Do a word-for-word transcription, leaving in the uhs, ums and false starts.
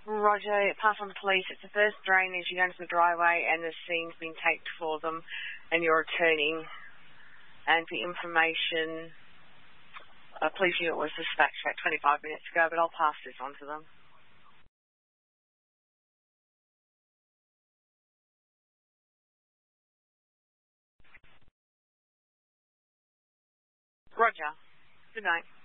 Roger, pass on to police. It's the first drainage. You're going to the driveway and the scene's been taped for them and you're returning. And for information, a police unit was dispatched about twenty-five minutes ago, but I'll pass this on to them. Roger. Good night.